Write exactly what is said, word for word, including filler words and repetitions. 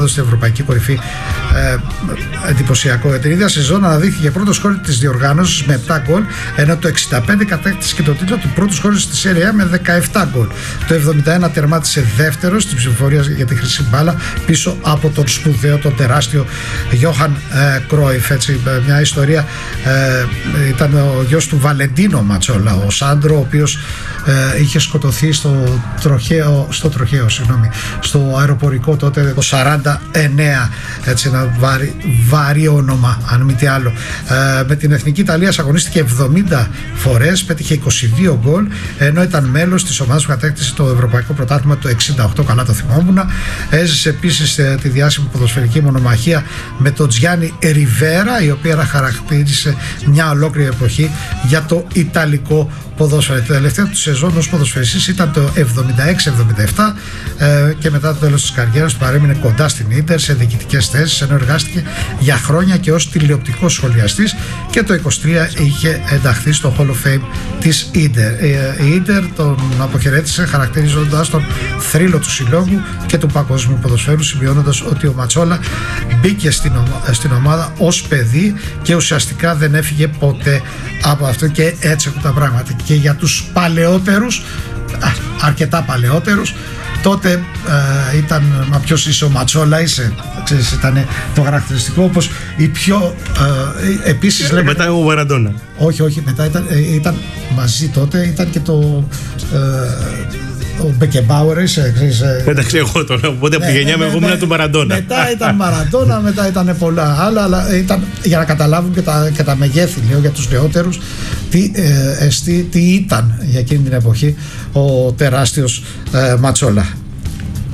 στην ευρωπαϊκή κορυφή. Ε, εντυπωσιακό. Την ίδια σεζόν αναδείχθηκε πρώτο σκόρερ της διοργάνωσης με επτά γκολ, ενώ το εξήντα πέντε κατέκτησε και το τίτλο του πρώτου σκόρερ στη Σέρια Α με δεκαεπτά γκολ. Το εβδομήντα ένα τερμάτισε δεύτερος στην ψηφοφορία για τη χρυσή μπάλα πίσω από τον σπουδαίο, τον τεράστιο Γιόχαν Κρόιφ. Έτσι, μια ιστορία. Ε, ήταν ο γιος του Βαλεντίνο Ματσόλα, ο Σάντρο, ο οποίος ε, είχε σκοτωθεί στο τροχαίο, στο τροχαίο, συγγνώμη, στο αεροπορικό τότε το σαράντα εννέα. Έτσι, ένα βάρη, βαρύ όνομα, αν μη τι άλλο. Ε, με την Εθνική Ιταλία αγωνίστηκε εβδομήντα φορές, πέτυχε είκοσι δύο γκολ, ενώ ήταν μέλος της ομάδας που κατέκτησε το Ευρωπαϊκό Πρωτάθλημα το εξήντα οκτώ, καλά το θυμόμουν. Έζησε επίσης ε, τη διάσημη ποδοσφαιρική μονομαχία με τον Τζιάννη Ριβέρα, η οποία χαρακτήρισε μια ολόκληρη εποχή για το Ιταλικό ποδόσφαιρο. Η τελευταία του σεζόν ως ποδοσφαιριστής ήταν το εβδομήντα έξι εβδομήντα επτά ε, και μετά το τέλος της καριέρας του παρέμεινε κοντά στην Ίντερ σε διοικητικές θέσεις, ενώ εργάστηκε για χρόνια και ως τηλεοπτικός σχολιαστής, και το είκοσι τρία είχε ενταχθεί στο Hall of Fame της Ίντερ. Ε, η Ίντερ τον αποχαιρέτησε χαρακτηρίζοντας τον θρύλο του συλλόγου και του παγκόσμιου ποδοσφαίρου, σημειώνοντας ότι ο Ματσόλα μπήκε στην, ομα, στην ομάδα ως παιδί και ουσιαστικά δεν έφυγε ποτέ από αυτό, και έτσι έχουν τα πράγματα. Και για τους παλαιότερους, αρκετά παλαιότερους, τότε ε, ήταν, μα ποιος είσαι, ο Ματσόλα είσαι, ξέρεις, ήταν το χαρακτηριστικό, όπως η πιο ε, επίσης ε, λέγανε, μετά ο Μαραντόνα. Όχι, όχι, μετά ήταν, ε, ήταν μαζί τότε, ήταν και το ε, ο Μπεκεμπάουερ, είσαι, ξέρεις. Εντάξει, εγώ τώρα, οπότε από τη γενιά με εγώ ήμουν του Μαραντόνα. Μετά ήταν Μαραντόνα, μετά ήταν πολλά άλλα, αλλά ήταν για να καταλάβουν και τα, και τα μεγέθη, λέω, για τους νεότερους, τι, ε, εστί, τι ήταν για εκείνη την εποχή ο τεράστιος ε, Ματσόλα.